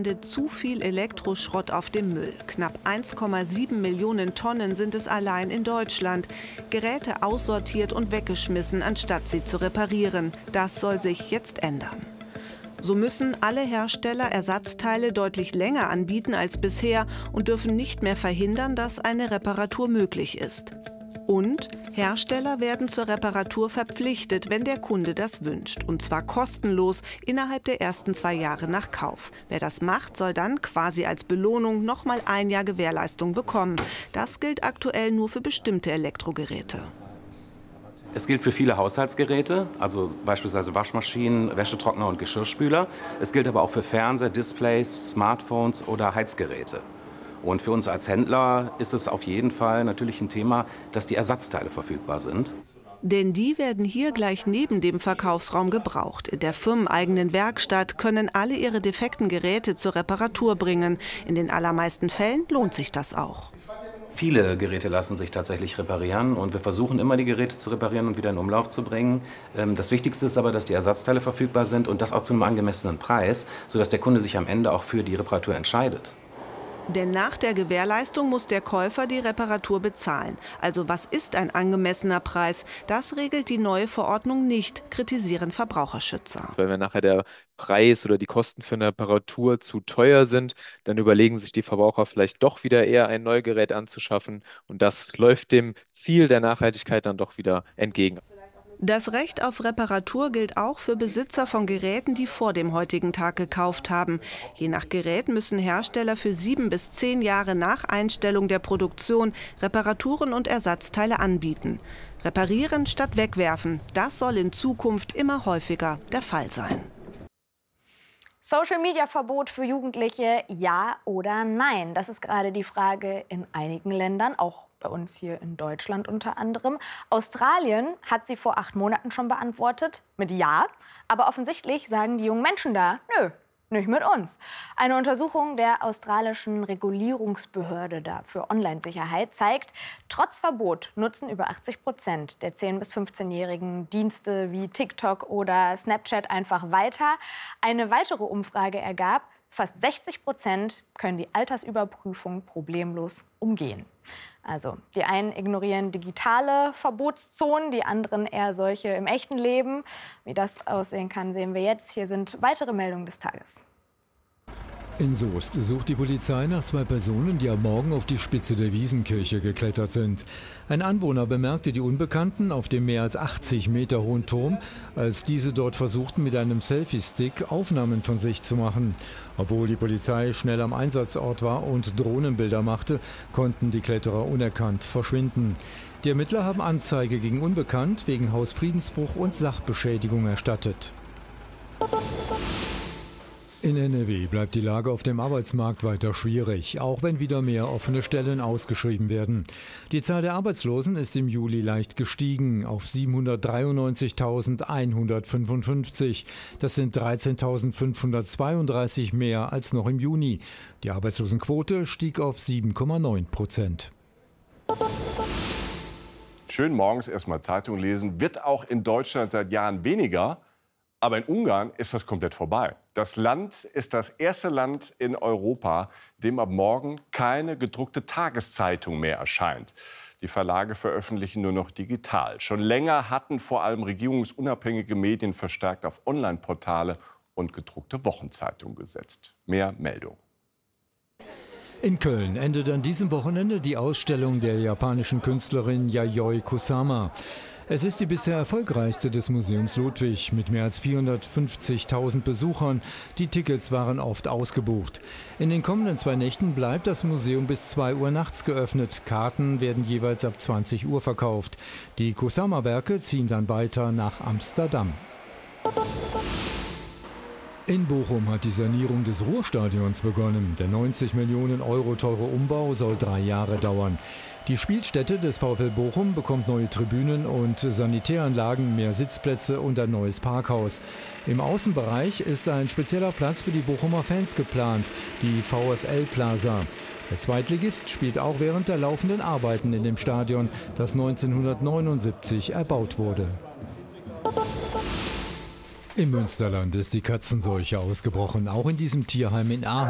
landet zu viel Elektroschrott auf dem Müll. Knapp 1,7 Millionen Tonnen sind es allein in Deutschland. Geräte aussortiert und weggeschmissen, anstatt sie zu reparieren. Das soll sich jetzt ändern. So müssen alle Hersteller Ersatzteile deutlich länger anbieten als bisher und dürfen nicht mehr verhindern, dass eine Reparatur möglich ist. Und Hersteller werden zur Reparatur verpflichtet, wenn der Kunde das wünscht. Und zwar kostenlos innerhalb der ersten 2 Jahre nach Kauf. Wer das macht, soll dann quasi als Belohnung nochmal 1 Jahr Gewährleistung bekommen. Das gilt aktuell nur für bestimmte Elektrogeräte. Es gilt für viele Haushaltsgeräte, also beispielsweise Waschmaschinen, Wäschetrockner und Geschirrspüler. Es gilt aber auch für Fernseher, Displays, Smartphones oder Heizgeräte. Und für uns als Händler ist es auf jeden Fall natürlich ein Thema, dass die Ersatzteile verfügbar sind. Denn die werden hier gleich neben dem Verkaufsraum gebraucht. In der firmeneigenen Werkstatt können alle ihre defekten Geräte zur Reparatur bringen. In den allermeisten Fällen lohnt sich das auch. Viele Geräte lassen sich tatsächlich reparieren und wir versuchen immer, die Geräte zu reparieren und wieder in Umlauf zu bringen. Das Wichtigste ist aber, dass die Ersatzteile verfügbar sind und das auch zu einem angemessenen Preis, sodass der Kunde sich am Ende auch für die Reparatur entscheidet. Denn nach der Gewährleistung muss der Käufer die Reparatur bezahlen. Also was ist ein angemessener Preis? Das regelt die neue Verordnung nicht, kritisieren Verbraucherschützer. Wenn nachher der Preis oder die Kosten für eine Reparatur zu teuer sind, dann überlegen sich die Verbraucher vielleicht doch wieder eher ein Neugerät anzuschaffen. Und das läuft dem Ziel der Nachhaltigkeit dann doch wieder entgegen. Das Recht auf Reparatur gilt auch für Besitzer von Geräten, die vor dem heutigen Tag gekauft haben. Je nach Gerät müssen Hersteller für 7 bis 10 Jahre nach Einstellung der Produktion Reparaturen und Ersatzteile anbieten. Reparieren statt wegwerfen, das soll in Zukunft immer häufiger der Fall sein. Social-Media-Verbot für Jugendliche, ja oder nein? Das ist gerade die Frage in einigen Ländern, auch bei uns hier in Deutschland unter anderem. Australien hat sie vor 8 Monaten schon beantwortet mit Ja. Aber offensichtlich sagen die jungen Menschen da, nö, nicht mit uns. Eine Untersuchung der australischen Regulierungsbehörde da für Online-Sicherheit zeigt, trotz Verbot nutzen über 80% der 10- bis 15-Jährigen Dienste wie TikTok oder Snapchat einfach weiter. Eine weitere Umfrage ergab, fast 60% können die Altersüberprüfung problemlos umgehen. Also die einen ignorieren digitale Verbotszonen, die anderen eher solche im echten Leben. Wie das aussehen kann, sehen wir jetzt. Hier sind weitere Meldungen des Tages. In Soest sucht die Polizei nach 2 Personen, die am Morgen auf die Spitze der Wiesenkirche geklettert sind. Ein Anwohner bemerkte die Unbekannten auf dem mehr als 80 Meter hohen Turm, als diese dort versuchten, mit einem Selfie-Stick Aufnahmen von sich zu machen. Obwohl die Polizei schnell am Einsatzort war und Drohnenbilder machte, konnten die Kletterer unerkannt verschwinden. Die Ermittler haben Anzeige gegen Unbekannt wegen Hausfriedensbruch und Sachbeschädigung erstattet. In NRW bleibt die Lage auf dem Arbeitsmarkt weiter schwierig, auch wenn wieder mehr offene Stellen ausgeschrieben werden. Die Zahl der Arbeitslosen ist im Juli leicht gestiegen auf 793.155. Das sind 13.532 mehr als noch im Juni. Die Arbeitslosenquote stieg auf 7,9%. Schön morgens erstmal Zeitung lesen, wird auch in Deutschland seit Jahren weniger. Aber in Ungarn ist das komplett vorbei. Das Land ist das erste Land in Europa, in dem ab morgen keine gedruckte Tageszeitung mehr erscheint. Die Verlage veröffentlichen nur noch digital. Schon länger hatten vor allem regierungsunabhängige Medien verstärkt auf Online-Portale und gedruckte Wochenzeitungen gesetzt. Mehr Meldung. In Köln endet an diesem Wochenende die Ausstellung der japanischen Künstlerin Yayoi Kusama. Es ist die bisher erfolgreichste des Museums Ludwig mit mehr als 450.000 Besuchern. Die Tickets waren oft ausgebucht. In den kommenden 2 Nächten bleibt das Museum bis 2 Uhr nachts geöffnet. Karten werden jeweils ab 20 Uhr verkauft. Die Kusama-Werke ziehen dann weiter nach Amsterdam. In Bochum hat die Sanierung des Ruhrstadions begonnen. Der 90 Millionen Euro teure Umbau soll 3 Jahre dauern. Die Spielstätte des VfL Bochum bekommt neue Tribünen und Sanitäranlagen, mehr Sitzplätze und ein neues Parkhaus. Im Außenbereich ist ein spezieller Platz für die Bochumer Fans geplant, die VfL Plaza. Der Zweitligist spielt auch während der laufenden Arbeiten in dem Stadion, das 1979 erbaut wurde. Im Münsterland ist die Katzenseuche ausgebrochen, auch in diesem Tierheim in Ahaus.